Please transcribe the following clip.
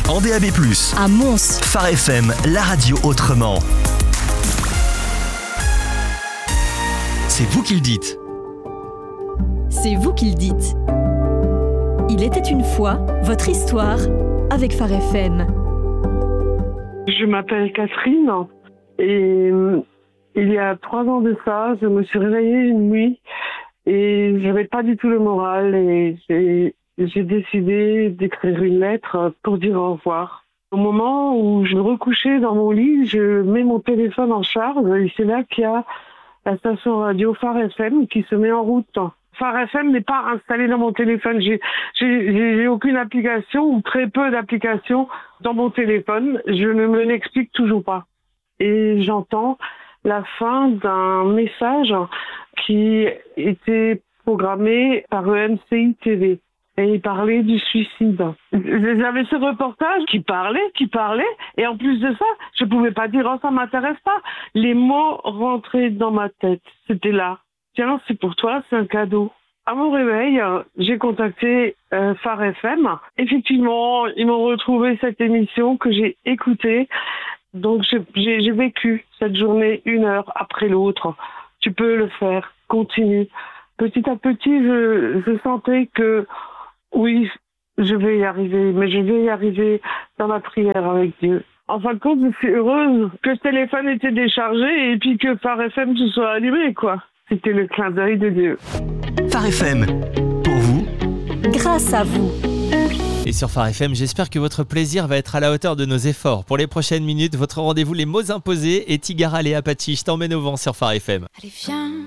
En DAB+, à Mons. Phare FM, la radio autrement. C'est vous qui le dites. C'est vous qui le dites. Il était une fois votre histoire avec Phare FM. Je m'appelle Catherine et il y a 3 ans de ça, je me suis réveillée une nuit et j'avais pas du tout le moral et j'ai décidé d'écrire une lettre pour dire au revoir. Au moment où je me recouchais dans mon lit, je mets mon téléphone en charge et c'est là qu'il y a la station radio Phare FM qui se met en route. Phare FM n'est pas installé dans mon téléphone. J'ai aucune application ou très peu d'applications dans mon téléphone. Je ne me l'explique toujours pas. Et j'entends la fin d'un message qui était programmé par EMCI TV. Et il parlait du suicide. J'avais ce reportage qui parlait. Et en plus de ça, je pouvais pas dire « Oh, ça m'intéresse pas ». Les mots rentraient dans ma tête. C'était là. Tiens, c'est pour toi, c'est un cadeau. À mon réveil, j'ai contacté Phare FM. Effectivement, ils m'ont retrouvé cette émission que j'ai écoutée. Donc, j'ai vécu cette journée 1 heure après l'autre. Tu peux le faire. Continue. Petit à petit, je sentais que oui, je vais y arriver, mais je vais y arriver dans la prière avec Dieu. En fin de compte, je suis heureuse que le téléphone était déchargé et puis que Phare FM se soit allumé, quoi. C'était le clin d'œil de Dieu. Phare FM, pour vous, Grâce à vous. Et sur Phare FM, j'espère que votre plaisir va être à la hauteur de nos efforts. Pour les prochaines minutes, votre rendez-vous Les mots imposés et Tigara Léa Patti. Je t'emmène au vent sur Phare FM. Allez, viens.